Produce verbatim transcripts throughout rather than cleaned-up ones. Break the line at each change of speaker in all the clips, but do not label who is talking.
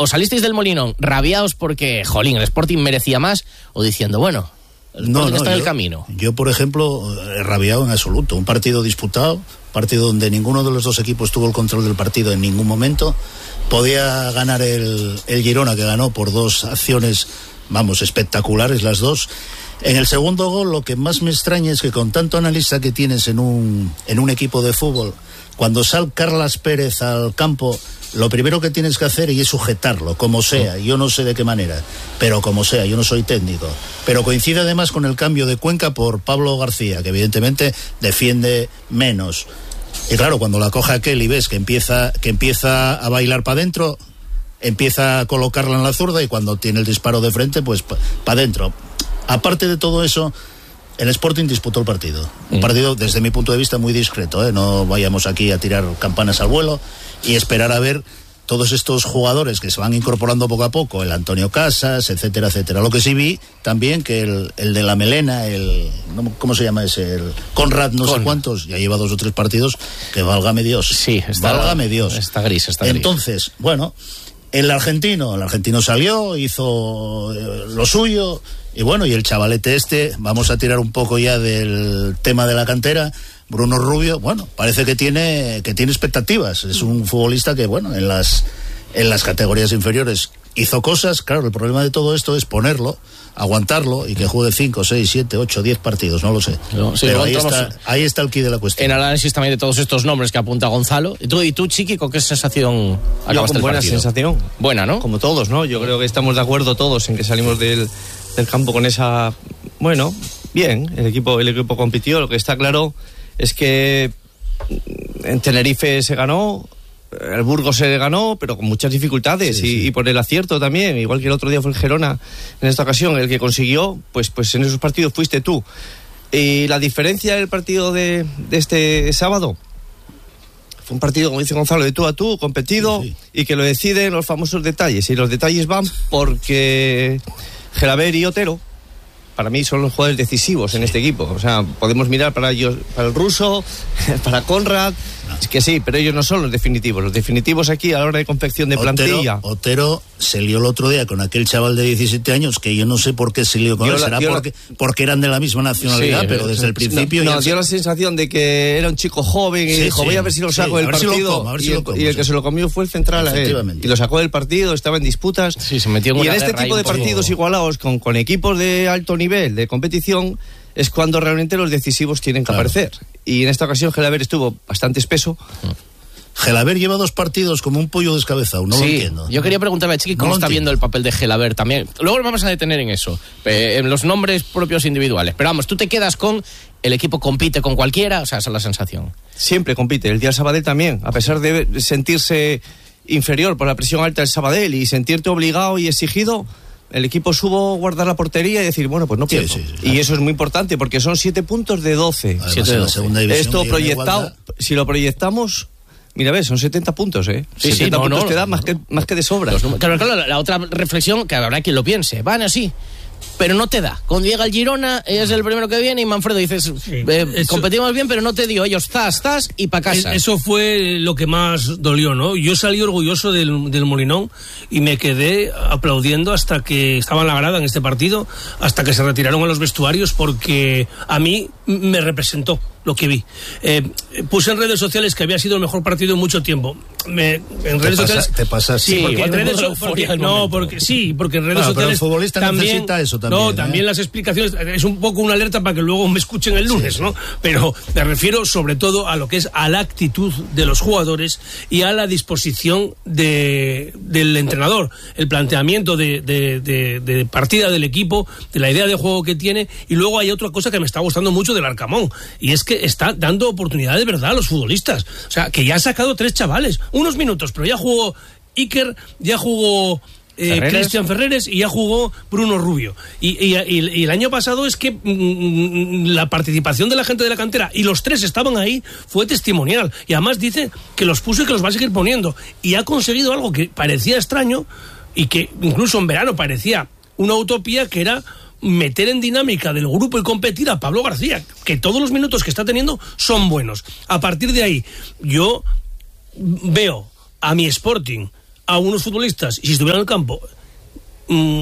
¿os salisteis del Molinón rabiaos porque, jolín, el Sporting merecía más? ¿O diciendo, bueno, el Sporting no, no, está en el camino?
Yo, por ejemplo, he rabiado en absoluto. Un partido disputado, partido donde ninguno de los dos equipos tuvo el control del partido en ningún momento. Podía ganar el, el Girona, que ganó por dos acciones, vamos, espectaculares las dos. En el segundo gol, lo que más me extraña es que con tanto analista que tienes en un, en un equipo de fútbol, cuando sale Carlas Pérez al campo, lo primero que tienes que hacer es sujetarlo, como sea. Yo no sé de qué manera, pero como sea, yo no soy técnico. Pero coincide además con el cambio de Cuenca por Pablo García, que evidentemente defiende menos. Y claro, cuando la coge aquel y ves que empieza, que empieza a bailar para adentro, empieza a colocarla en la zurda, y cuando tiene el disparo de frente, pues para pa adentro. Aparte de todo eso, el Sporting disputó el partido. Un partido, desde mi punto de vista, muy discreto, ¿eh? No vayamos aquí a tirar campanas al vuelo y esperar a ver todos estos jugadores que se van incorporando poco a poco, el Antonio Casas, etcétera, etcétera. Lo que sí vi también que el, el de la melena, el ¿cómo se llama ese? El Conrad, no Con. sé cuántos, ya lleva dos o tres partidos, que válgame Dios.
Sí, está,
válgame Dios.
Está gris, está gris.
Entonces, bueno, el argentino, el argentino salió, hizo eh, lo suyo. Y bueno, y el chavalete este, vamos a tirar un poco ya del tema de la cantera, Bruno Rubio, bueno, parece que tiene que tiene expectativas. Es un futbolista que, bueno, en las en las categorías inferiores hizo cosas. Claro, el problema de todo esto es ponerlo, aguantarlo y que juegue cinco, seis, siete, ocho, diez partidos, no lo sé. No, sí, pero ahí está, ahí está el quid de la cuestión.
En análisis también de todos estos nombres que apunta Gonzalo. ¿Y tú, y tú Chiqui, con qué sensación acabaste el
buena
partido?
Sensación.
Buena, ¿no?
Como todos, ¿no? Yo creo que estamos de acuerdo todos en que salimos del, del campo con esa... Bueno, bien, el equipo, el equipo compitió. Lo que está claro es que en Tenerife se ganó, el Burgos se ganó, pero con muchas dificultades, sí, y, sí. y por el acierto también, igual que el otro día fue el Gerona, en esta ocasión el que consiguió, pues, pues en esos partidos fuiste tú. Y la diferencia del partido de, de este sábado fue un partido, como dice Gonzalo, de tú a tú, competido, sí, sí. y que lo deciden los famosos detalles, y los detalles van porque Gelaber y Otero para mí son los jugadores decisivos sí. en este equipo. O sea, podemos mirar para ellos, para el ruso, para Conrad, no. es que sí, pero ellos no son los definitivos. Los definitivos aquí a la hora de confección de
Otero,
plantilla.
Otero se lió el otro día con aquel chaval de diecisiete años que yo no sé por qué se lió con él. Será la, porque, la... porque eran de la misma nacionalidad, sí, pero desde el principio...
No,
ya
no
se...
dio la sensación de que era un chico joven y sí, dijo, sí, voy a ver si lo saco sí, del partido. Si como, y, el, como, y el que sí. se lo comió fue el central a él. Y lo sacó del partido, estaba en disputas.
Sí, se metió en
y en este tipo de partidos poco... igualados con, con equipos de alto nivel, de competición, es cuando realmente los decisivos tienen que claro. aparecer. Y en esta ocasión Gelaber estuvo bastante espeso.
Gelaber lleva dos partidos como un pollo descabezado, no sí, lo entiendo.
Yo quería preguntarle a Chiqui cómo no está entiendo. viendo el papel de Gelaber también. Luego lo vamos a detener en eso, en los nombres propios individuales. Pero vamos, tú te quedas con el equipo compite con cualquiera, o sea, esa es la sensación.
Siempre compite, el día del Sabadell también, a pesar de sentirse inferior por la presión alta del Sabadell y sentirte obligado y exigido, el equipo supo guardar la portería y decir, bueno, pues no pierdo. Sí, sí, sí, claro. Y eso es muy importante porque son siete puntos de doce.
siete de doce.
Esto proyectado, si lo proyectamos, mira, ves, son setenta puntos, ¿eh?
Sí,
setenta
sí, no,
puntos
no,
te da
no,
más,
no.
Que, más que de sobra.
Claro, claro, la, la otra reflexión, que habrá quien lo piense, van así, pero no te da. Cuando llega el Girona, es el primero que viene y Manfredo dices, sí, eh, eso, competimos bien, pero no te dio. Ellos, zas, zas y pa' casa.
Eso fue lo que más dolió, ¿no? Yo salí orgulloso del, del Molinón y me quedé aplaudiendo hasta que estaba en la grada en este partido, hasta que se retiraron a los vestuarios, porque a mí me representó lo que vi. Eh, puse en redes sociales que había sido el mejor partido en mucho tiempo. Me, en redes
pasa,
sociales
te pasa
sí, porque en redes so, porque, no, porque sí, porque en redes bueno, sociales
pero el futbolista
también
necesita eso también.
No,
¿eh?
también las explicaciones es un poco una alerta para que luego me escuchen el lunes, sí, ¿no? Sí. Pero me refiero sobre todo a lo que es a la actitud de los jugadores y a la disposición de del entrenador, el planteamiento de, de, de, de partida del equipo, de la idea de juego que tiene. Y luego hay otra cosa que me está gustando mucho del Arcamón, y es que está dando oportunidad de verdad a los futbolistas. O sea, que ya ha sacado tres chavales, unos minutos, pero ya jugó Iker, ya jugó eh, Cristian Ferreres y ya jugó Bruno Rubio. Y, y, y, y el año pasado es que mmm, la participación de la gente de la cantera, y los tres estaban ahí, fue testimonial. Y además dice que los puso y que los va a seguir poniendo. Y ha conseguido algo que parecía extraño y que incluso en verano parecía una utopía, que era meter en dinámica del grupo y competir a Pablo García, que todos los minutos que está teniendo son buenos. A partir de ahí, yo veo a mi Sporting a unos futbolistas, si estuvieran en el campo, mmm,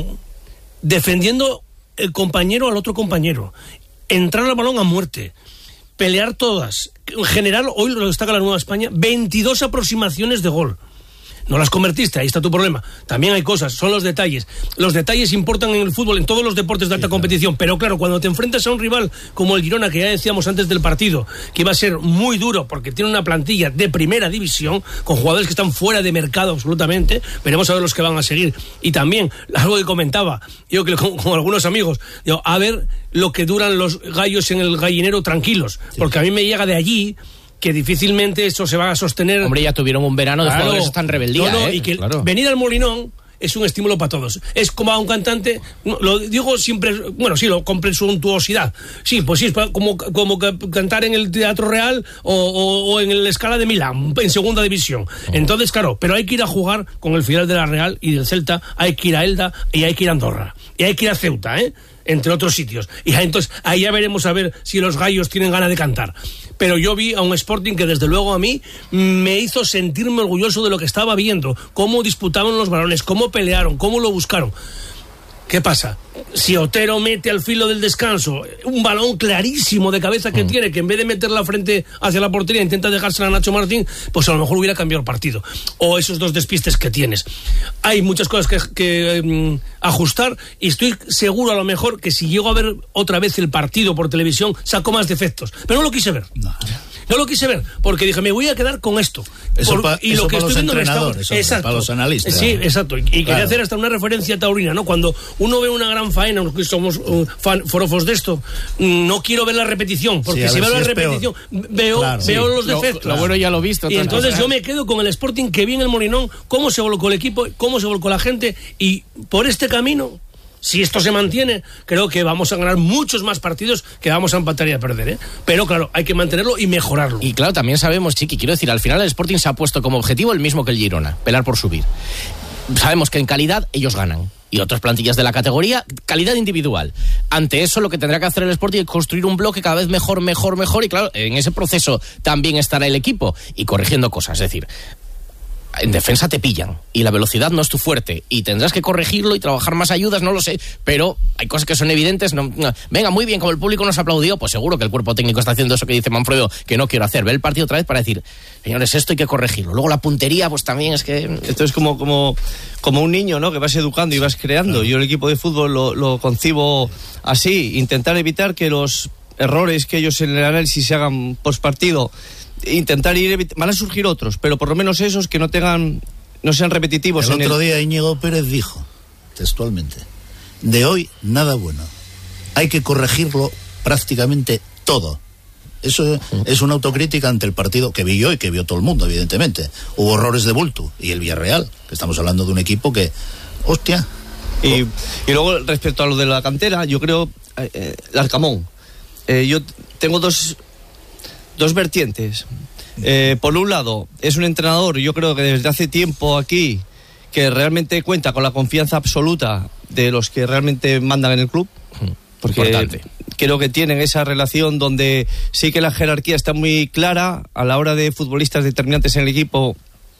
defendiendo el compañero al otro compañero, entrar al balón a muerte, pelear todas. En general, hoy lo destaca la Nueva España, veintidós aproximaciones de gol. No las convertiste, ahí está tu problema. También hay cosas, son los detalles. Los detalles importan en el fútbol, en todos los deportes de alta sí, competición. Claro. Pero claro, cuando te enfrentas a un rival como el Girona, que ya decíamos antes del partido, que iba a ser muy duro porque tiene una plantilla de primera división, con jugadores que están fuera de mercado absolutamente, veremos a ver los que van a seguir. Y también, algo que comentaba, yo que con, con algunos amigos, digo, a ver lo que duran los gallos en el gallinero tranquilos, sí. Porque a mí me llega de allí que difícilmente eso se va a sostener.
Hombre, ya tuvieron un verano de claro, jugadores que están rebeldía,
no, no,
¿eh?
Y que
claro.
Venir al Molinón es un estímulo para todos. Es como a un cantante, lo digo siempre, bueno, sí, lo con presuntuosidad. Sí, pues sí, es como, como cantar en el Teatro Real o, o, o en el Scala de Milán, en segunda división. Oh. Entonces, claro, pero hay que ir a jugar con el filial de la Real y del Celta, hay que ir a Elda y hay que ir a Andorra. Y hay que ir a Ceuta, ¿eh? Entre otros sitios. Y entonces ahí ya veremos a ver si los gallos tienen ganas de cantar. Pero yo vi a un Sporting que desde luego a mí me hizo sentirme orgulloso de lo que estaba viendo, cómo disputaban los balones, cómo pelearon, cómo lo buscaron. ¿Qué pasa? Si Otero mete al filo del descanso un balón clarísimo de cabeza que mm. tiene, que en vez de meter la frente hacia la portería intenta dejársela a Nacho Martín, pues a lo mejor hubiera cambiado el partido. O esos dos despistes que tienes. Hay muchas cosas que, que um, ajustar, y estoy seguro a lo mejor que si llego a ver otra vez el partido por televisión saco más defectos. Pero no lo quise ver. No. No lo quise ver, porque dije, me voy a quedar con esto.
Eso
Por,
pa,
y
eso
lo que
para
estoy
los
viendo
entrenadores,
está, exacto,
para los analistas.
Sí, exacto. Y, y
claro.
Quería hacer hasta una referencia taurina, ¿no? Cuando uno ve una gran faena, que somos uh, fan, forofos de esto, no quiero ver la repetición, porque sí, si veo si la repetición, peor. veo,
claro,
veo
sí.
los defectos.
Lo, lo bueno ya lo he visto.
Y entonces cosas. Yo me quedo con el Sporting que vi en el Molinón, cómo se volcó el equipo, cómo se volcó la gente, y por este camino, si esto se mantiene, creo que vamos a ganar muchos más partidos que vamos a empatar y a perder, ¿eh? Pero claro, hay que mantenerlo y mejorarlo.
Y claro, también sabemos, Chiqui, quiero decir, al final el Sporting se ha puesto como objetivo el mismo que el Girona, pelar por subir. Sabemos que en calidad ellos ganan. Y otras plantillas de la categoría, calidad individual. Ante eso, lo que tendrá que hacer el Sporting es construir un bloque cada vez mejor, mejor, mejor. Y claro, en ese proceso también estará el equipo y corrigiendo cosas. Es decir, en defensa te pillan y la velocidad no es tu fuerte y tendrás que corregirlo y trabajar más ayudas, no lo sé, pero hay cosas que son evidentes. No, no. Venga, muy bien, como el público nos aplaudió, pues seguro que el cuerpo técnico está haciendo eso que dice Manfredo, que no quiero hacer. Ve el partido otra vez para decir, señores, esto hay que corregirlo. Luego la puntería, pues también es que...
Esto es como, como, como un niño, ¿no? Que vas educando y vas creando. Claro. Yo el equipo de fútbol lo, lo concibo así, intentar evitar que los errores que ellos en el análisis se hagan post partido, intentar ir evit- van a surgir otros, pero por lo menos esos que no tengan, no sean repetitivos.
El
en
otro
el...
día Íñigo Pérez dijo textualmente, de hoy nada bueno, hay que corregirlo prácticamente todo. Eso es una autocrítica ante el partido que vi yo y que vio todo el mundo, evidentemente. Hubo errores de bulto, y el Villarreal, que estamos hablando de un equipo que, hostia.
Y, y luego respecto a lo de la cantera, yo creo eh, el Arcamón, eh, yo tengo dos dos vertientes. Eh, por un lado, es un entrenador, yo creo que desde hace tiempo aquí, que realmente cuenta con la confianza absoluta de los que realmente mandan en el club, porque Importante. creo que tienen esa relación donde sí que la jerarquía está muy clara a la hora de futbolistas determinantes en el equipo,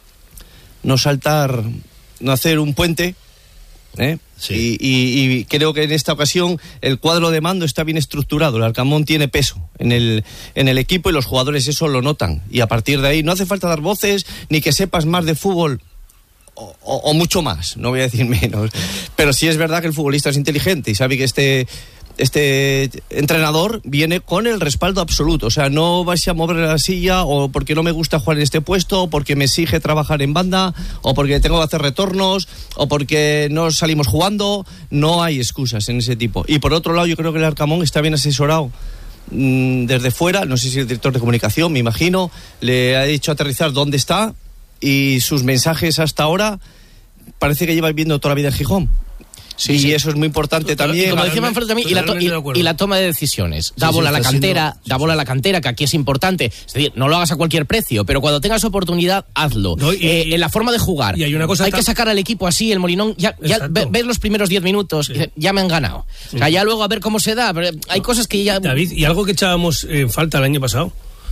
no saltar, no hacer un puente, ¿eh? Sí. Y, y, y creo que en esta ocasión el cuadro de mando está bien estructurado. El Alcamón tiene peso en el, en el equipo y los jugadores eso lo notan. Y a partir de ahí no hace falta dar voces ni que sepas más de fútbol o, o, o mucho más, no voy a decir menos. Pero sí es verdad que el futbolista es inteligente y sabe que este... este entrenador viene con el respaldo absoluto, o sea, no vais a mover la silla o porque no me gusta jugar en este puesto, o porque me exige trabajar en banda, o porque tengo que hacer retornos, o porque no salimos jugando. No hay excusas en ese tipo. Y por otro lado, yo creo que el Arcamón está bien asesorado mmm, desde fuera. No sé si el director de comunicación, me imagino, le ha dicho aterrizar dónde está, y sus mensajes hasta ahora parece que lleva viviendo toda la vida en Gijón. Sí, y sí. Eso es muy importante también.
Y como decía Manfredo también, y la, to- y, y la toma de decisiones. Da sí, bola sí, a la cantera, siendo... da bola a la cantera, que aquí es importante. Es decir, no lo hagas a cualquier precio, pero cuando tengas oportunidad, hazlo. No, y, eh, en la forma de jugar.
Y hay una cosa
hay
tan...
que sacar al equipo así, el Molinón, ya, ya ves los primeros diez minutos, sí. ya me han ganado. Sí. O sea, ya luego a ver cómo se da. Pero hay no, cosas que ya...
David, y algo que echábamos en falta el año pasado,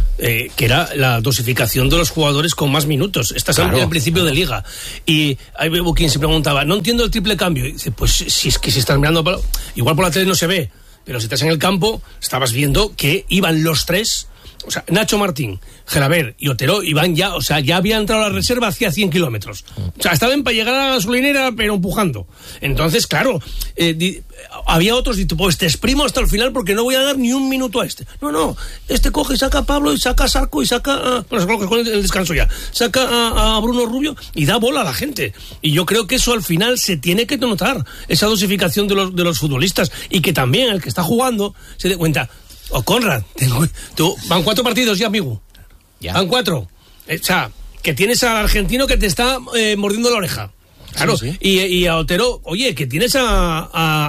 eh, que era la dosificación de los jugadores con más minutos. Estás claro. en el principio de liga. Y hay quien se preguntaba, no entiendo el triple cambio. Y dice, pues si es que si estás mirando, para... igual por la tele no se ve, pero si estás en el campo, estabas viendo que iban los tres, o sea, Nacho Martín, Gelabert y Otero iban ya, o sea, ya había entrado a la reserva hacía cien kilómetros. O sea, estaban para llegar a la gasolinera, pero empujando. Entonces, claro, eh, di, había otros, y pues te exprimo hasta el final porque no voy a dar ni un minuto a este. No, no, este coge y saca a Pablo y saca a Sarco y saca a... Bueno, se con el descanso ya. Saca a, a Bruno Rubio y da bola a la gente. Y yo creo que eso al final se tiene que notar, esa dosificación de los, de los futbolistas. Y que también el que está jugando se dé cuenta... O Conrad, tengo, tú, van cuatro partidos ya, amigo. Ya. Van cuatro. O sea, que tienes al argentino que te está eh, mordiendo la oreja. Claro. Sí, sí. Y, y a Otero, oye, que tienes a, a,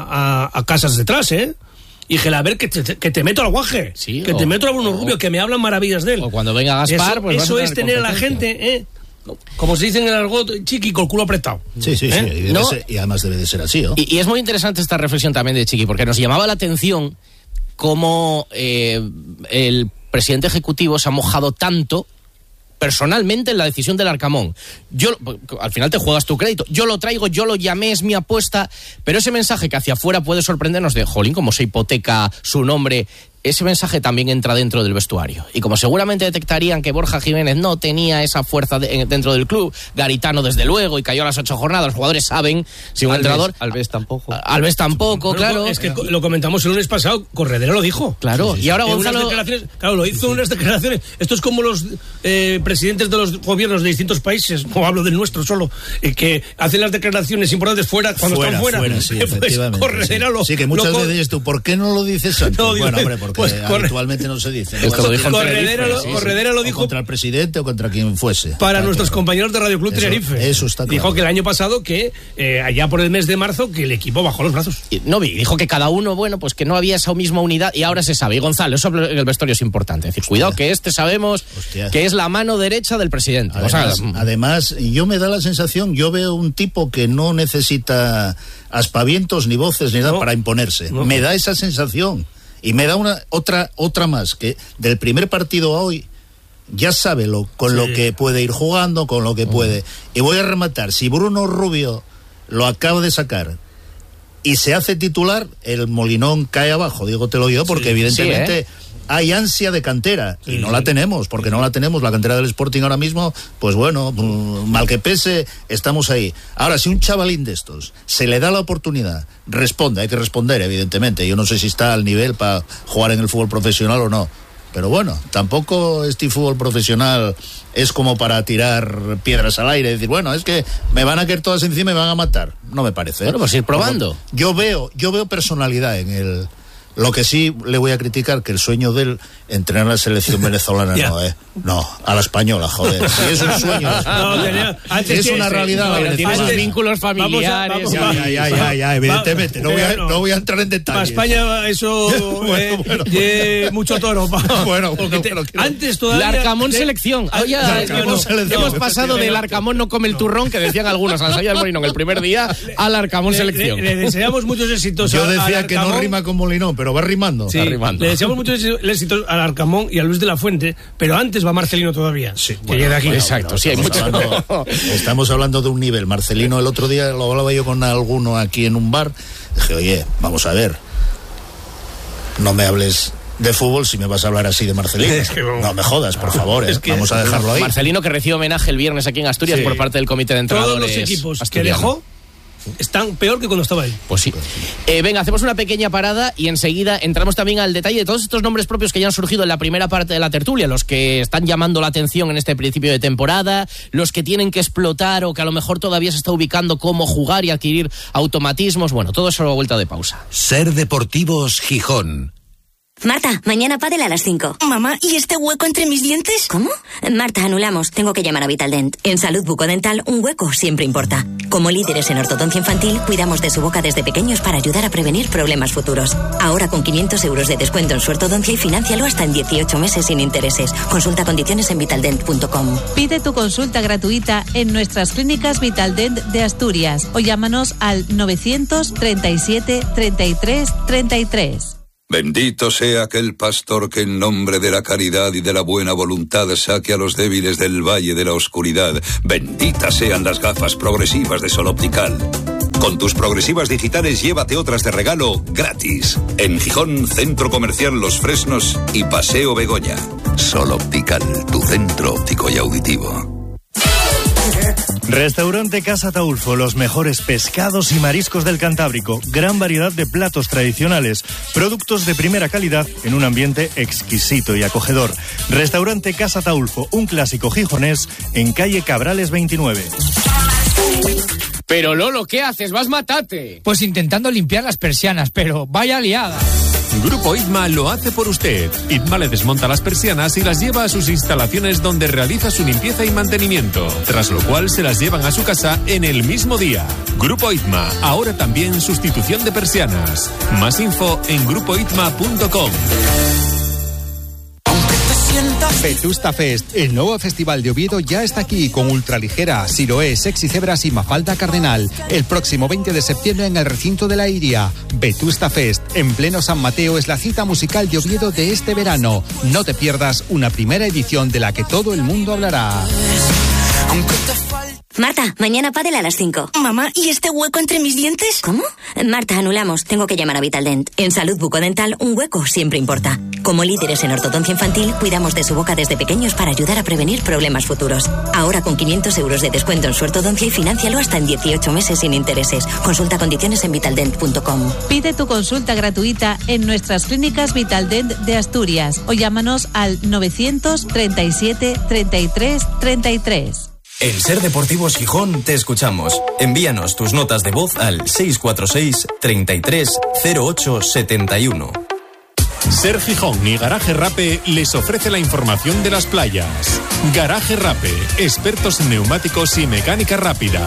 a, a Casas detrás, ¿eh? Y Gelabert, que te, que te meto al guaje. Sí, que o, te meto a Bruno o, Rubio, que me hablan maravillas de él.
O cuando venga Gaspar,
eso,
pues
eso es tener a la gente, ¿eh? Como se dice en el argot, chiqui, con el culo apretado.
Sí, sí,
¿Eh?
sí. Y,
¿No?
ser, y además debe de ser así, ¿no?
Y, y es muy interesante esta reflexión también de Chiqui, porque nos llamaba la atención cómo eh, el presidente ejecutivo se ha mojado tanto personalmente en la decisión del Arcamón. Yo, al final te juegas tu crédito. Yo lo traigo, yo lo llamé, es mi apuesta, pero ese mensaje que hacia afuera puede sorprendernos de, jolín, como se hipoteca su nombre, ese mensaje también entra dentro del vestuario. Y como seguramente detectarían que Borja Jiménez no tenía esa fuerza de, dentro del club, Garitano desde luego, y cayó a las ocho jornadas, los jugadores saben si un
Alves,
entrenador...
Alves tampoco.
Alves tampoco,
bueno,
claro.
Es que lo comentamos el lunes pasado, Corredera lo dijo.
Claro, sí, sí, sí. Y ahora
en
Gonzalo...
unas declaraciones, claro, lo hizo en unas declaraciones. Esto es como los eh, presidentes de los gobiernos de distintos países, no hablo del nuestro solo, eh, que hacen las declaraciones importantes fuera, cuando
fuera,
están fuera.
fuera sí,
pues Corredera
sí.
lo...
Sí, que muchas
lo,
veces tú, ¿por qué no lo dices antes?
No,
bueno,
dice,
hombre, porque
pues,
habitualmente no se dice. ¿No?
Esto lo dijo
Corredera, lo,
sí,
Corredera
sí.
lo dijo...
O contra el presidente o contra quien fuese.
Para
está
nuestros
claro.
compañeros de Radio Club
eso,
Tenerife.
Eso está claro.
Dijo que el año pasado que, eh, allá por el mes de marzo, que el equipo bajó los brazos.
No, dijo que cada uno, bueno, pues que no había esa misma unidad y ahora se sabe. Y Gonzalo, eso en el vestuario es importante. Es decir, Hostia. cuidado que este sabemos Hostia. que es la mano derecha del presidente.
Además,
o sea,
además, yo me da la sensación, yo veo un tipo que no necesita aspavientos ni voces ni nada no, para imponerse. No. Me da esa sensación. Y me da una otra otra más, que del primer partido a hoy ya sabe lo, con sí. lo que puede ir jugando, con lo que uh-huh. puede. Y voy a rematar, si Bruno Rubio lo acaba de sacar y se hace titular, el Molinón cae abajo, digo te lo yo, porque sí, evidentemente... Sí, ¿eh? Hay ansia de cantera y no la tenemos, porque no la tenemos, la cantera del Sporting ahora mismo, pues bueno, mal que pese, estamos ahí. Ahora, si un chavalín de estos se le da la oportunidad, responde, hay que responder, evidentemente. Yo no sé si está al nivel para jugar en el fútbol profesional o no, pero bueno, tampoco este fútbol profesional es como para tirar piedras al aire y decir, bueno, es que me van a caer todas encima y me van a matar. No me parece. ¿eh?
Bueno, pues ir probando.
Yo veo, yo veo personalidad en el... Lo que sí le voy a criticar, que el sueño de él entrenar a la selección venezolana yeah. no, ¿eh? No, a la española, joder. Si es un sueño. No, tenía, si es una realidad.
No, la tiene sus vínculos familiares.
Vamos a, vamos, ya, ya, ya, ya, evidentemente. No voy, a, no voy a entrar en detalles.
Para España eso bueno, eh, bueno, eh, bueno. mucho toro. Pa.
Bueno, bueno,
te,
bueno
antes todavía...
El Arcamón de, selección. Oye, hemos, selección. hemos pasado del Arcamón no come el turrón, que decían algunos, a la salida del Molinón el primer día, al Arcamón selección.
Le, le, le deseamos muchos éxitos.
Yo decía que no rima con Molinón, pero va rimando.
Sí, le deseamos muchos éxitos al Arcamón y a Luis de la Fuente, pero antes va Marcelino todavía.
Sí,
que
bueno,
llega aquí.
Exacto, sí, hay mucho.
Hablando, estamos hablando de un nivel. Marcelino, el otro día lo hablaba yo con alguno aquí en un bar. Dije, oye, vamos a ver. No me hables de fútbol si me vas a hablar así de Marcelino. Es que, no me jodas, por favor, ¿eh? Es que, vamos a dejarlo ahí.
Marcelino, que recibe homenaje el viernes aquí en Asturias sí. por parte del comité de entrenadores.
Todos los equipos asturiano. que dejó están peor que cuando estaba ahí.
Pues sí. Eh, venga, hacemos una pequeña parada y enseguida entramos también al detalle de todos estos nombres propios que ya han surgido en la primera parte de la tertulia, los que están llamando la atención en este principio de temporada, los que tienen que explotar o que a lo mejor todavía se está ubicando cómo jugar y adquirir automatismos. Bueno, todo eso a la vuelta de pausa.
Ser Deportivos Gijón.
Marta, mañana pádel a las cinco.
Mamá, ¿y este hueco entre mis dientes?
¿Cómo? Marta, anulamos. Tengo que llamar a Vitaldent. En salud bucodental, un hueco siempre importa. Como líderes en ortodoncia infantil, cuidamos de su boca desde pequeños para ayudar a prevenir problemas futuros. Ahora con quinientos euros de descuento en su ortodoncia y financialo hasta en dieciocho meses sin intereses. Consulta condiciones en vitaldent punto com.
Pide tu consulta gratuita en nuestras clínicas Vitaldent de Asturias o llámanos al novecientos treinta y siete treinta y tres treinta y tres.
Bendito sea aquel pastor que en nombre de la caridad y de la buena voluntad saque a los débiles del valle de la oscuridad. Benditas sean las gafas progresivas de Sol Optical. Con tus progresivas digitales llévate otras de regalo gratis. En Gijón, Centro Comercial Los Fresnos y Paseo Begoña. Sol Optical, tu centro óptico y auditivo.
Restaurante Casa Taulfo, los mejores pescados y mariscos del Cantábrico, gran variedad de platos tradicionales, productos de primera calidad en un ambiente exquisito y acogedor. Restaurante Casa Taulfo, un clásico gijonés en calle Cabrales veintinueve.
Pero Lolo, ¿qué haces? ¡Vas matate!
Pues intentando limpiar las persianas, pero vaya liada.
Grupo Itma lo hace por usted. Itma le desmonta las persianas y las lleva a sus instalaciones donde realiza su limpieza y mantenimiento, tras lo cual se las llevan a su casa en el mismo día. Grupo Itma, ahora también sustitución de persianas. Más info en grupo itma punto com.
Vetusta Fest, el nuevo festival de Oviedo ya está aquí con Ultraligera, Siloé, Sexy Cebras y Mafalda Cardenal. El próximo veinte de septiembre en el recinto de la Iria. Vetusta Fest, en pleno San Mateo, es la cita musical de Oviedo de este verano. No te pierdas una primera edición de la que todo el mundo hablará.
Marta, mañana pádel a las cinco.
Mamá, ¿y este hueco entre mis dientes?
¿Cómo? Marta, anulamos. Tengo que llamar a Vitaldent. En Salud Bucodental, un hueco siempre importa. Como líderes en ortodoncia infantil, cuidamos de su boca desde pequeños para ayudar a prevenir problemas futuros. Ahora con quinientos euros de descuento en su ortodoncia y financialo hasta en dieciocho meses sin intereses. Consulta condiciones en vitaldent punto com.
Pide tu consulta gratuita en nuestras clínicas Vitaldent de Asturias o llámanos al novecientos treinta y siete treinta y tres treinta y tres.
En Ser Deportivos Gijón te escuchamos. Envíanos tus notas de voz al seis cuatro seis, treinta y tres, cero ocho setenta y uno.
Ser Gijón y Garaje Rape les ofrece la información de las playas. Garaje Rape, expertos en neumáticos y mecánica rápida.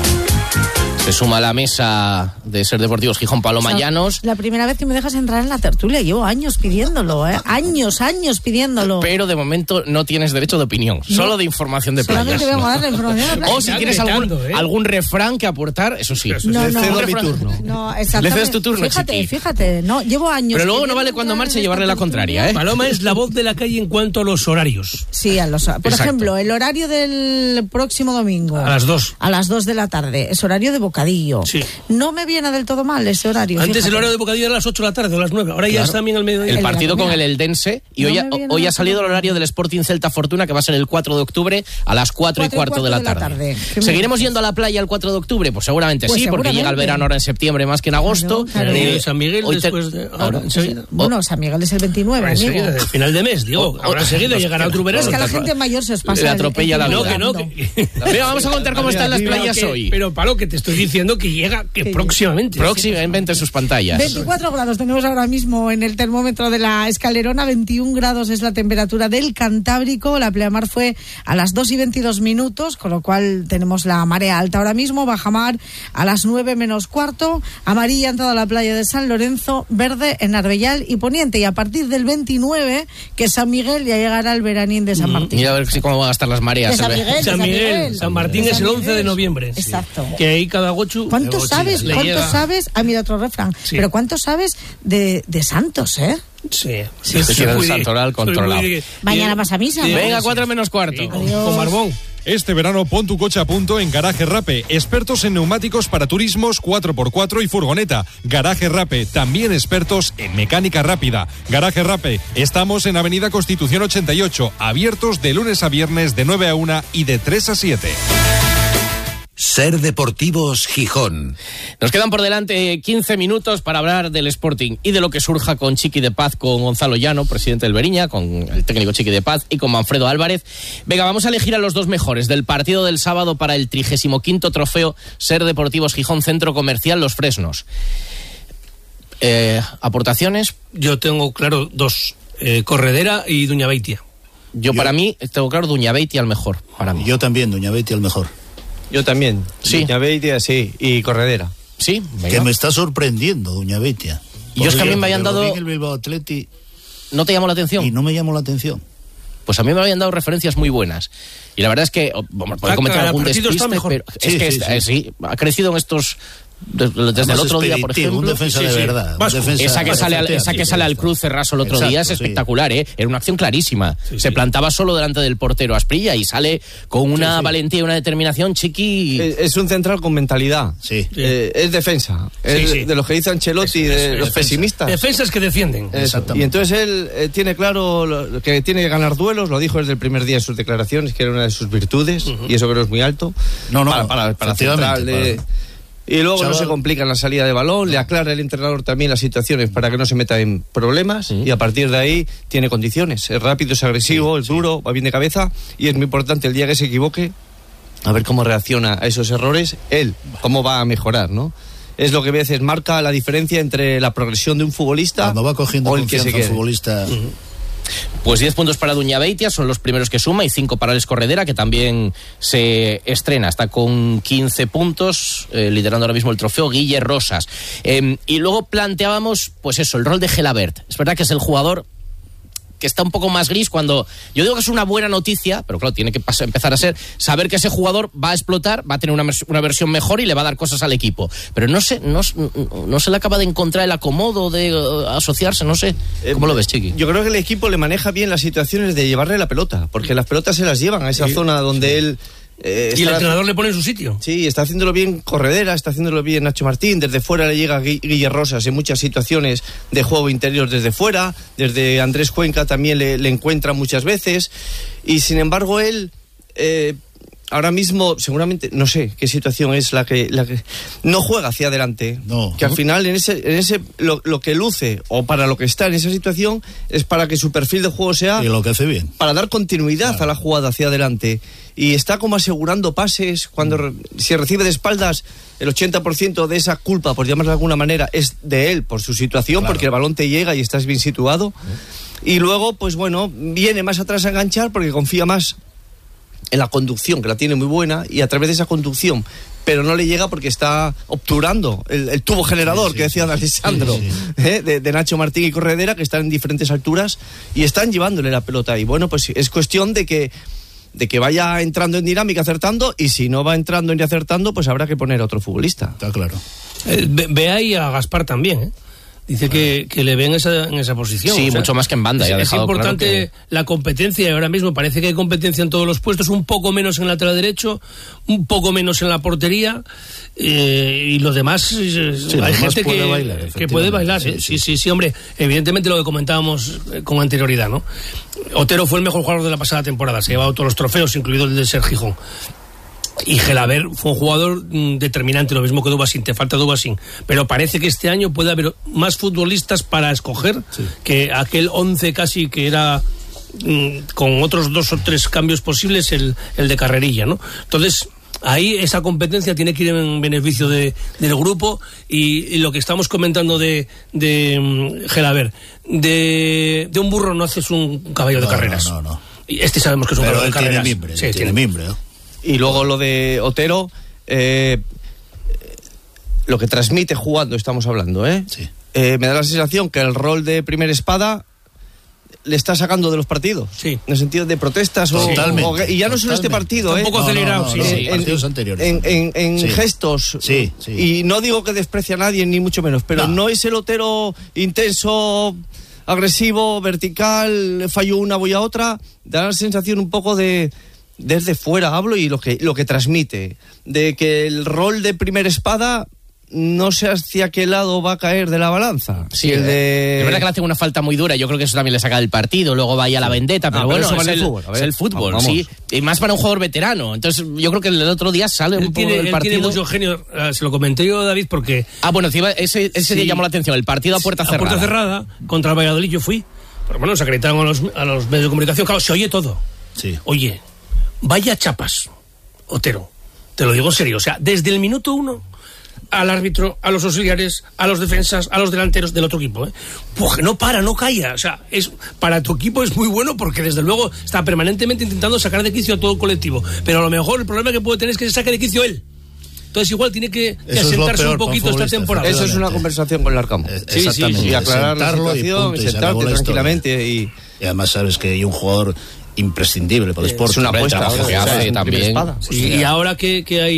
Se suma a la mesa de Ser Deportivos Gijón Paloma
o sea,
Llanos.
La primera vez que me dejas entrar en la tertulia, llevo años pidiéndolo, ¿eh? Años, años pidiéndolo.
Pero de momento no tienes derecho de opinión, no. Solo de información de playas.
Solamente vengo a dar la información de playas.
O si ya tienes algún, ¿eh? algún refrán que aportar, eso sí.
No, no,
le cedo
no,
mi turno.
No, exactamente.
Le cedes tu turno,
Fíjate,
chiqui.
fíjate, no, llevo años.
Pero luego no vale cuando marche llevarle la contraria, ¿eh?
Paloma es la voz de la calle en cuanto a los horarios.
Sí, a los, por
Exacto.
ejemplo, el horario del próximo domingo.
A las dos.
A las dos de la tarde. Es horario de bocadillo.
Sí.
No me viene del todo mal ese horario.
Antes
fíjate.
el horario de bocadillo era a las ocho de la tarde o a las nueve. Ahora claro. ya está bien al mediodía.
El partido con el Eldense. Y
no
hoy, ha, hoy ha salido el horario del Sporting Celta Fortuna, que va a ser el cuatro de octubre a las cuatro y cuarto de la tarde.
tarde.
¿Seguiremos yendo a la playa el cuatro de octubre? Pues seguramente
pues
sí,
seguramente.
porque llega el verano ahora en septiembre más que en agosto.
Claro, claro.
Eh, San Miguel
hoy
después
te...
de... Ahora, enseguida.
Bueno, San Miguel es el veintinueve,
Ahora,
amigo.
enseguida, final de mes, digo. Ahora enseguida llegará otro verano.
Es que a la gente mayor se os pasa.
Le atropella la vida.
No, que no. Que...
Mira, vamos a contar cómo están las playas
que,
hoy.
Pero, Palo, que te estoy diciendo que llega que próximamente.
Próximamente en sus pantallas.
veinticuatro grados tenemos ahora mismo en el termómetro de la Escalerona, veintiún grados es la temperatura del Cantábrico, la pleamar fue a las dos y veintidós minutos, con lo cual tenemos la marea alta ahora mismo, bajamar a las nueve menos cuarto, amarilla en toda la playa de San Lorenzo, verde en Arbellal y Poniente, y a partir del veintinueve, que es San Miguel, ya llegará el veranín de San Martín.
Mira a ver si cómo van a estar las mareas.
De San Miguel,
San Miguel, San Martín es el once de noviembre.
Exacto.
Que ahí cada gochu...
¿Cuánto sabes? ¿Cuánto sabes? Ah, mira otro refrán. Sí. Pero ¿cuánto sabes de, de santos, eh?
Sí.
Sí, sí, sí, el santoral controlado.
Mañana vas a misa.
Sí, venga, cuatro menos cuarto.
Sí, con, con Barbón.
Este verano pon tu coche a punto en Garaje Rape, expertos en neumáticos para turismos cuatro por cuatro y furgoneta. Garaje Rape, también expertos en mecánica rápida. Garaje Rape, estamos en Avenida Constitución ochenta y ocho, abiertos de lunes a viernes de nueve a una y de tres a siete.
Ser Deportivos Gijón.
Nos quedan por delante quince minutos para hablar del Sporting y de lo que surja con Chiqui de Paz, con Gonzalo Llano, presidente del Beriña, con el técnico Chiqui de Paz y con Manfredo Álvarez. Venga, vamos a elegir a los dos mejores del partido del sábado para el trigésimo quinto trofeo Ser Deportivos Gijón Centro Comercial Los Fresnos. Eh, ¿Aportaciones?
Yo tengo claro dos, eh, Corredera y Duña Beitia.
Yo, Yo para mí tengo claro Duña Beitia el mejor, para mí.
Yo también, Duña Beitia el mejor.
Yo también.
Sí.
Duña Beitia, sí. Y Corredera.
Sí. Venga.
Que me está sorprendiendo, Duña Beitia.
Y yo es que a mí me habían dado...
El Bilbao Athletic...
¿No te llamó la atención?
Y no me llamó la atención.
Pues a mí me habían dado referencias muy buenas. Y la verdad es que, bueno, puede cometer algún despiste, pero
sí,
es que
sí,
está,
sí.
sí, ha crecido en estos Desde, desde el otro día, por ejemplo.
Un defensa sí, de sí. verdad. Un defensa
esa que sale al, esa que sale al cruce raso el otro Exacto, día es espectacular, sí. ¿eh? Era una acción clarísima. Sí, Se sí. plantaba solo delante del portero Asprilla y sale con una sí, sí. valentía y una determinación, Chiqui.
Es, es un central con mentalidad. Sí. Eh, es defensa. Es sí, sí. de los que dice Ancelotti, es, es, de es, los defensa. pesimistas.
Defensas que defienden.
Y entonces él eh, tiene claro lo, que tiene que ganar duelos, lo dijo desde el primer día en sus declaraciones, que era una de sus virtudes, uh-huh. y eso que no es muy alto. No, no, para, para, para central de... Para... Y luego Chaval. no se complica en la salida de balón, le aclara el entrenador también las situaciones para que no se meta en problemas sí. y a partir de ahí tiene condiciones. Es rápido, es agresivo, sí, es duro, va bien de cabeza y es muy importante el día que se equivoque a ver cómo reacciona a esos errores, él, cómo va a mejorar, ¿no? Es lo que a veces marca la diferencia entre la progresión de un futbolista
Cuando va cogiendo
o el que se quede.
futbolista...
Uh-huh.
Pues diez puntos para Duña Beitia, son los primeros que suma, y cinco para el Escorredera, que también se estrena. Está con quince puntos, eh, liderando ahora mismo el trofeo Guille Rosas. Eh, y luego planteábamos, pues eso, el rol de Gelabert. Es verdad que es el jugador que está un poco más gris cuando... Yo digo que es una buena noticia, pero claro, tiene que pasar, empezar a ser saber que ese jugador va a explotar, va a tener una, una versión mejor y le va a dar cosas al equipo. Pero no sé, no, no se le acaba de encontrar el acomodo de uh, asociarse, no sé. ¿Cómo eh, lo ves, Chiqui?
Yo creo que el equipo le maneja bien las situaciones de llevarle la pelota, porque las pelotas se las llevan a esa sí. zona donde sí. él...
Eh, y el entrenador le pone en su sitio.
Sí, está haciéndolo bien Corredera, está haciéndolo bien Nacho Martín. Desde fuera le llega Guille Rosas en muchas situaciones de juego interior desde fuera. Desde Andrés Cuenca también le, le encuentra muchas veces. Y sin embargo él... Eh, ahora mismo, seguramente, no sé qué situación es la que, la que no juega hacia adelante. No. Que al final, en ese, en ese lo, lo que luce, o para lo que está en esa situación, es para que su perfil de juego sea...
Y lo que hace bien.
Para dar continuidad claro. a la jugada hacia adelante. Y está como asegurando pases, cuando re, si recibe de espaldas, el ochenta por ciento de esa culpa, por llamarlo de alguna manera, es de él, por su situación, claro. porque el balón te llega y estás bien situado. ¿Eh? Y luego, pues bueno, viene más atrás a enganchar porque confía más en la conducción, que la tiene muy buena, y a través de esa conducción, pero no le llega porque está obturando el, el tubo generador sí, sí, que decía sí, Alessandro, sí, sí. ¿eh? de, de Nacho Martín y Corredera, que están en diferentes alturas y están llevándole la pelota. Y bueno, pues es cuestión de que de que vaya entrando en dinámica, acertando, y si no va entrando ni acertando, pues habrá que poner a otro futbolista.
Está claro.
Eh, ve, ve ahí a Gaspar también, ¿eh? Dice que, que le ven en esa, en esa posición.
Sí,
o sea,
mucho más que en banda.
Es,
ya ha dejado
es importante
claro que...
la competencia, y ahora mismo parece que hay competencia en todos los puestos, un poco menos en el lateral derecho, un poco menos en la portería, eh, y los demás, sí, hay gente
puede
que,
bailar,
que puede bailar. Sí, ¿eh? sí, sí, sí, sí, hombre, evidentemente lo que comentábamos con anterioridad, ¿no? Otero fue el mejor jugador de la pasada temporada, se ha llevado todos los trofeos, incluido el de Ser Gijón. Y Gelabert fue un jugador mm, determinante, lo mismo que Dubasín, te falta Dubasín, pero parece que este año puede haber más futbolistas para escoger sí. que aquel once casi que era mm, con otros dos o tres cambios posibles el, el de Carrerilla, ¿no? Entonces ahí esa competencia tiene que ir en beneficio de, del grupo, y, y lo que estamos comentando de, de um, Gelabert, de, de un burro no haces un caballo
no,
de carreras.
No, no, no.
Y este sabemos que es un
pero
caballo de carreras.
Tiene mimbre,
sí,
tiene, tiene mimbre, ¿no?
Y luego lo de Otero, eh, lo que transmite jugando, estamos hablando, ¿eh?
Sí.
Eh, me da la sensación que el rol de primera espada le está sacando de los partidos.
Sí.
En el sentido de protestas o, o y ya no solo este partido,
¿eh? Un poco acelerado,
no, no, no,
sí,
no,
sí.
En, partidos anteriores.
En, en, en
sí.
gestos.
Sí, sí.
Y no digo que desprecie a nadie, ni mucho menos, pero no, no es el Otero intenso, agresivo, vertical, fallo una, voy a otra. Da la sensación un poco de... Desde fuera hablo, y lo que, lo que transmite, de que el rol de primera espada no sé hacia qué lado va a caer de la balanza.
Sí,
el de...
es verdad que le hace una falta muy dura, yo creo que eso también le saca del partido, luego vaya a la vendetta, pero, ah, pero bueno, eso es, vale el, fútbol, es el fútbol, vamos. Sí, y más para un jugador veterano. Entonces yo creo que el otro día sale él un
tiene,
poco del
él
partido.
Tiene mucho genio, se lo comenté yo, David, porque...
Ah, bueno, ese, ese sí. día llamó la atención, el partido a puerta
a
cerrada.
A puerta cerrada, contra el Valladolid yo fui, pero bueno, se acreditaron a los, a los medios de comunicación, claro, se oye todo.
Sí.
Oye, vaya chapas, Otero, te lo digo en serio, o sea, desde el minuto uno al árbitro, a los auxiliares, a los defensas, a los delanteros del otro equipo, ¿eh? Pues que no para, no calla, o sea, es, para tu equipo es muy bueno porque desde luego está permanentemente intentando sacar de quicio a todo el colectivo, pero a lo mejor el problema que puede tener es que se saque de quicio él. Entonces igual tiene que, que asentarse un poquito esta temporada.
Eso es una conversación con Larcamón.
Sí, exactamente. Sí, sí,
y aclarar la situación,
y,
y sentarte tranquilamente. Y...
y además sabes que hay un jugador imprescindible para el Sport.
Es una apuesta.
Que hace también.
Sí, y ahora que, que hay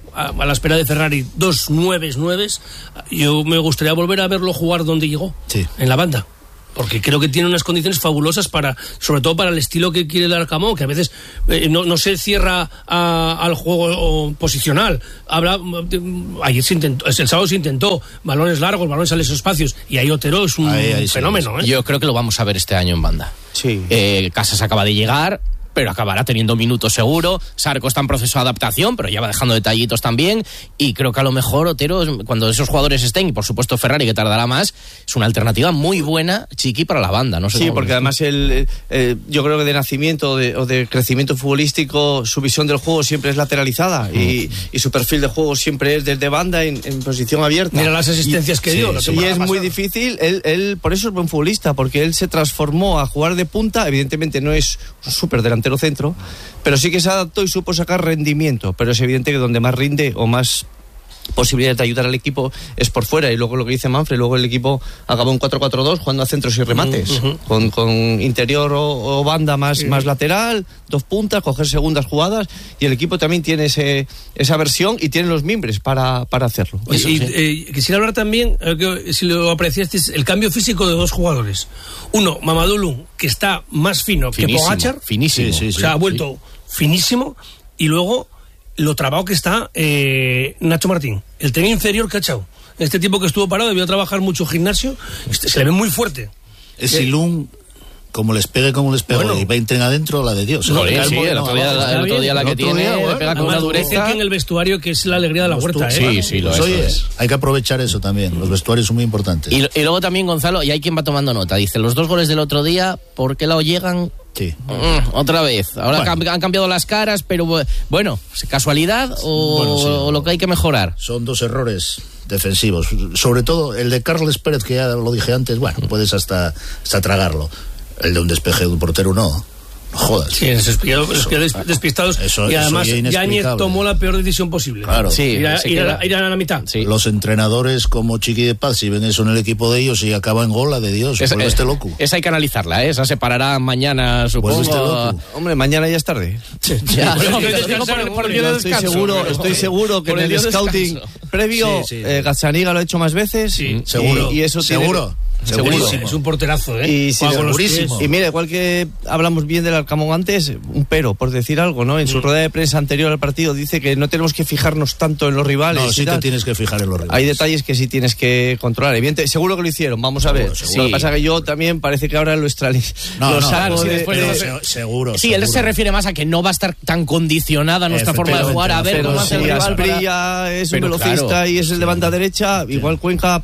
a, a la espera de Ferrari, dos nueves nueves, yo me gustaría volver a verlo jugar donde llegó,
sí.
en la banda. Porque creo que tiene unas condiciones fabulosas para, sobre todo para el estilo que quiere dar Camón, que a veces eh, no, no se cierra a, al juego o, posicional. Habla, ayer se intentó, el sábado se intentó, balones largos, balones a los espacios, y ahí Otero es un ahí, ahí fenómeno. Sí,
¿eh? Yo creo que lo vamos a ver este año en banda.
Sí.
Eh, Casas acaba de llegar, pero acabará teniendo minutos seguro. Sarko está en proceso de adaptación, pero ya va dejando detallitos también, y creo que a lo mejor Otero, cuando esos jugadores estén, y por supuesto Ferrari, que tardará más, es una alternativa muy buena, Chiqui, para la banda. No sé
sí, porque además el, eh, yo creo que de nacimiento de, o de crecimiento futbolístico, su visión del juego siempre es lateralizada, mm. y, y su perfil de juego siempre es desde banda en, en posición abierta.
Mira las asistencias
y,
que dio.
Sí, y es pasada. Muy difícil, él, él por eso es buen futbolista, porque él se transformó a jugar de punta. Evidentemente no es un súper delantero centro, pero sí que se adaptó y supo sacar rendimiento, pero es evidente que donde más rinde o más posibilidades de ayudar al equipo es por fuera. Y luego lo que dice Manfred, luego el equipo acabó en cuatro cuatro dos jugando a centros y remates, uh-huh. con, con interior o, o banda más, uh-huh. más lateral, dos puntas, coger segundas jugadas, y el equipo también tiene ese, esa versión y tiene los mimbres para, para hacerlo.
Eso, y, sí. eh, quisiera hablar también, eh, que, si lo apreciasteis, el cambio físico de dos jugadores. Uno, Mamadou, que está más fino finísimo, que Pogačar,
finísimo,
sí, sí, sí, o sea, ha vuelto sí. finísimo, y luego lo trabado que está eh, Nacho Martín, el tren inferior que ha echado. Este tipo que estuvo parado debió trabajar mucho gimnasio, este, se le ve muy fuerte.
Es eh, Ilún, como les pegue, como les pega, bueno, y entren adentro, la de Dios.
No, sí, sí, el otro día, no, el otro día la que tiene, día, bueno, le pega con una dureza.
Que en el vestuario, que es la alegría de la huerta,
sí,
¿eh?
Sí, lo
pues
es,
oye,
lo es.
Hay que aprovechar eso también, los vestuarios son muy importantes.
Y, y luego también, Gonzalo, y hay quien va tomando nota, dice, los dos goles del otro día, ¿por qué lado llegan?
Sí.
Mm, otra vez. Ahora bueno. han cambiado las caras, pero bueno, ¿casualidad o, bueno, sí, o lo que hay que mejorar?
Son dos errores defensivos. Sobre todo el de Carles Pérez, que ya lo dije antes, bueno, puedes hasta, hasta tragarlo. El de un despeje de un portero no. No jodas.
Sí, esos despistados. Eso, y además, Yáñez tomó la peor decisión posible.
Claro.
Sí, ir, a, ir, a, ir a la mitad.
Sí. Los entrenadores como Chiqui de Paz, si ven eso en el equipo de ellos y acaba en gol, la de Dios,
es,
vuelve
es,
este loco.
Esa hay que analizarla, ¿eh? Esa se parará mañana, supongo.
Este loco.
Hombre, mañana ya es tarde.
Ya, no, digo por, por el día de
estoy seguro, estoy seguro que en el scouting descanso. previo, sí, sí. Eh, Gazzaniga lo ha hecho más veces.
Sí,
y,
seguro.
Y eso
seguro.
Seguro.
Segurísimo. Es un porterazo, ¿eh?
Y, sí, segurísimo. Y mira, igual que hablamos bien del Alcamón antes, un pero, por decir algo, ¿no? En su mm. rueda de prensa anterior al partido dice que no tenemos que fijarnos tanto en los rivales.
No, sí te tienes que fijar en los rivales.
Hay detalles que sí tienes que controlar. Evidentemente, seguro que lo hicieron, vamos a ver. Seguro. Lo que pasa es que yo también parece que ahora lo extralis.
No,
lo
no,
saco
no,
de,
después
de,
de,
de,
seguro.
Sí,
seguro.
Él se refiere más a que no va a estar tan condicionada nuestra forma de jugar. A ver
pero
cómo
hace
hace
el
rival.
Asprilla para... es un velocista claro, y es el de banda derecha. Sí. Igual Cuenca.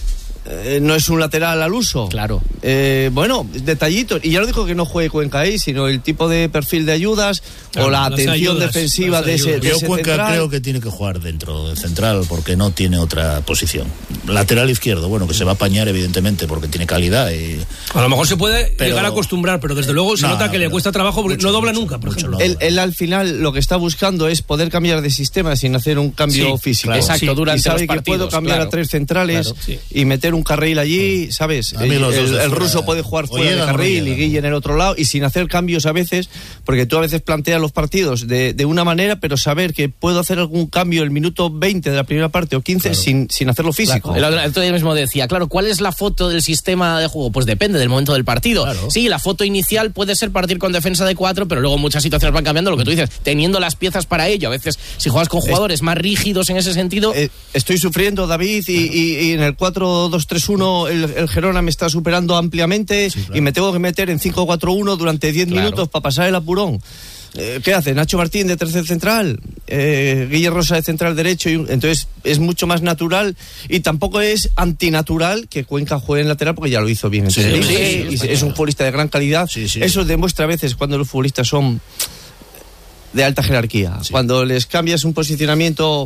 Eh, no es un lateral al uso.
Claro.
Eh, bueno, detallitos. Y ya lo dijo que no juegue Cuenca ahí, sino el tipo de perfil de ayudas claro, o la atención ayudas, defensiva de ese, de
Yo
ese
Cuenca
central.
Creo que tiene que jugar dentro del central porque no tiene otra posición. Lateral izquierdo, bueno, que se va a apañar evidentemente porque tiene calidad. Y...
A lo mejor se puede pero... llegar a acostumbrar, pero desde luego se no, nota que pero... le cuesta trabajo porque mucho, no dobla mucho, nunca, por ejemplo.
Él, él al final lo que está buscando es poder cambiar de sistema sin hacer un cambio
sí,
físico.
Claro, exacto,
sí,
durante
y sabe
los partidos,
que puedo cambiar
claro,
a tres centrales
claro, sí.
y meter un carril allí. ¿Sabes? El, el, el ruso puede jugar fuera de carril y Guille en el otro lado y sin hacer cambios a veces, porque tú a veces planteas los partidos de, de una manera, pero saber que puedo hacer algún cambio el minuto veinte de la primera parte o quince claro. sin, sin hacerlo físico.
Claro. El, el otro día mismo decía, claro, ¿cuál es la foto del sistema de juego? Pues depende del momento del partido. Claro. Sí, la foto inicial puede ser partir con defensa de cuatro, pero luego muchas situaciones van cambiando, lo que tú dices, teniendo las piezas para ello. A veces, si juegas con jugadores es, más rígidos en ese sentido...
Eh, estoy sufriendo, David, y, y, y en el cuatro dos tres uno el, el Gerona me está superando ampliamente sí, claro. y me tengo que meter en cinco cuatro uno durante diez claro. minutos para pasar el apurón. Eh, ¿Qué hace? Nacho Martín de tercer central, eh, Guille Rosa de central derecho, y, entonces es mucho más natural y tampoco es antinatural que Cuenca juegue en lateral porque ya lo hizo bien en
sí, sí, sí,
y sí, es un futbolista de gran calidad.
Sí, sí.
Eso demuestra a veces cuando los futbolistas son de alta jerarquía. Sí. Cuando les cambias un posicionamiento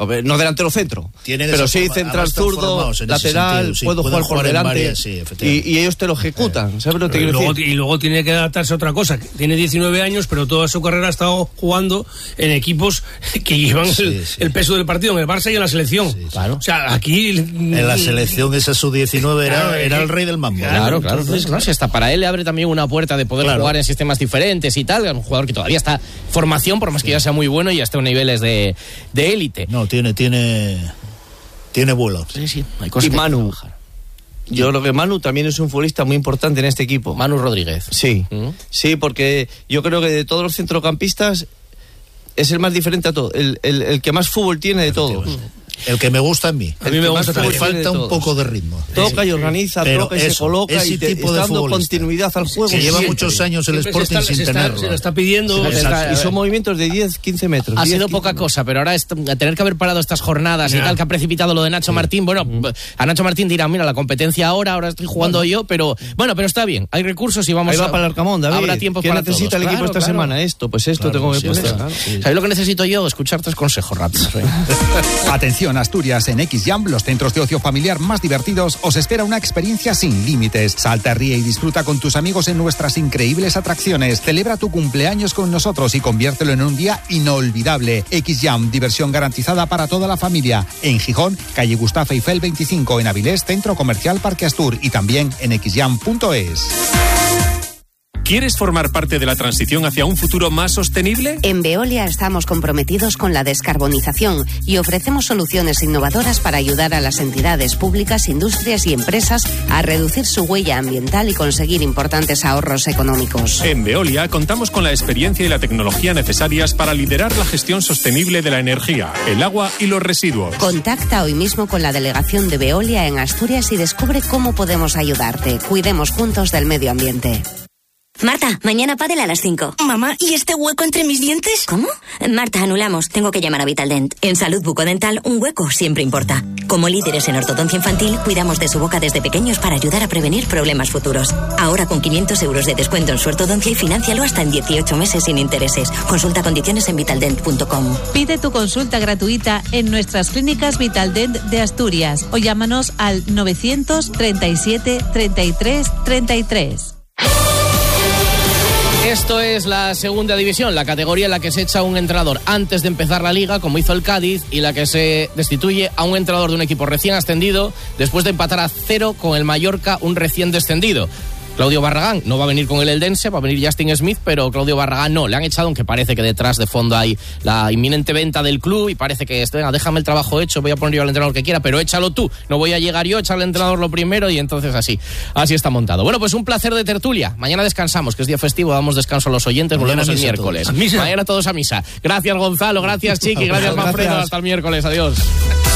no delantero centro,
Tiene
pero sí
forma,
central zurdo, lateral,
sentido, sí,
puedo jugar por delante
varias, sí,
y, y ellos te lo ejecutan, ¿sabes lo que te quiero
luego,
decir?
Y luego tiene que adaptarse a otra cosa. Tiene diecinueve años, pero toda su carrera ha estado jugando en equipos que llevan
sí,
el,
sí.
el peso del partido, en el Barça y en la selección. Sí, claro. O sea, aquí...
En la selección esa sub diecinueve era,
Claro,
era el rey del mambo.
Claro, claro. Entonces, no, si hasta para él le abre también una puerta de poder
Claro.
jugar en sistemas diferentes y tal. Un jugador que todavía está en formación, por más que ya sea muy bueno y ya esté en niveles de, de élite.
No, tiene, tiene, tiene vuelo.
Sí, sí, hay cosas
Y
que
Manu.
hay que trabajar.
Yo creo que Manu también es un futbolista muy importante en este equipo.
Manu Rodríguez.
Sí,
¿Mm?
sí, porque yo creo que de todos los centrocampistas es el más diferente a todos, el, el, el que más fútbol tiene de todos.
El que me gusta a mí.
A mí me gusta
Le
también.
falta un poco de ritmo.
Toca y organiza,
Pero
toca y se
eso,
coloca
ese
y te,
tipo de
dando
futbolista.
continuidad al juego.
Que lleva
siempre.
muchos años el
Siempre
Sporting
se está,
sin
se está-
tenerlo.
se lo está pidiendo.
Sí,
Exacto, y son movimientos de diez, quince metros.
Ha
diez,
sido
quince
poca
metros.
cosa, pero ahora es, tener que haber parado estas jornadas y
Ya.
tal, que ha precipitado lo de Nacho Martín. Bueno, a Nacho Martín dirá, mira, la competencia ahora, ahora estoy jugando
Bueno.
yo, pero bueno, pero está bien, hay recursos y vamos
Ahí va
a...
para el Arcamón, David.
Habrá tiempo
¿Qué
para
necesita
todos.
el equipo
Claro,
esta
claro.
semana? Esto, pues esto
Claro,
tengo que
sí,
poner.
está.
Claro.
¿Sabéis lo que necesito yo? Escuchar tres consejos rápidos. ¿eh?
Atención, Asturias, en X-Jam, los centros de ocio familiar más divertidos, os espera una experiencia sin límites. Salta, ríe y disfruta con tus amigos en nuestras increíbles atracciones. Celebra tu cumpleaños con nosotros y conviértelo en un día inolvidable. X-Jam, diversión garantizada para toda la familia. En Gijón, calle Gustavo Eiffel veinticinco, en Avilés, Centro Comercial Parque Astur, y también en x jam punto es.
¿Quieres formar parte de la transición hacia un futuro más sostenible?
En Veolia estamos comprometidos con la descarbonización y ofrecemos soluciones innovadoras para ayudar a las entidades públicas, industrias y empresas a reducir su huella ambiental y conseguir importantes ahorros económicos.
En Veolia contamos con la experiencia y la tecnología necesarias para liderar la gestión sostenible de la energía, el agua y los residuos.
Contacta hoy mismo con la delegación de Veolia en Asturias y descubre cómo podemos ayudarte. Cuidemos juntos del medio ambiente.
Marta, mañana pádel a las cinco.
Mamá, ¿y este hueco entre mis dientes?
¿Cómo? Marta, anulamos. Tengo que llamar a Vitaldent. En Salud Bucodental, un hueco siempre importa. Como líderes en ortodoncia infantil, cuidamos de su boca desde pequeños para ayudar a prevenir problemas futuros. Ahora con quinientos euros de descuento en su ortodoncia y financialo hasta en dieciocho meses sin intereses. Consulta condiciones en vitaldent punto com.
Pide tu consulta gratuita en nuestras clínicas Vitaldent de Asturias o llámanos al novecientos treinta y siete treinta y tres treinta y tres.
Esto es la segunda división, la categoría en la que se echa un entrenador antes de empezar la liga, como hizo el Cádiz, y la que se destituye a un entrenador de un equipo recién ascendido después de empatar a cero con el Mallorca, un recién descendido. Claudio Barragán no va a venir con el Eldense, va a venir Justin Smith, pero Claudio Barragán no, le han echado, aunque parece que detrás de fondo hay la inminente venta del club y parece que, venga, déjame el trabajo hecho, voy a poner yo al entrenador que quiera, pero échalo tú, no voy a llegar yo, echa al entrenador lo primero y entonces así, así está montado. Bueno, pues un placer de tertulia, mañana descansamos, que es día festivo, damos descanso a los oyentes,
Mañana
volvemos el
misa
miércoles.
todos.
Mañana todos a misa. Gracias Gonzalo, gracias Chiqui, gracias Manfredo, hasta el miércoles, adiós.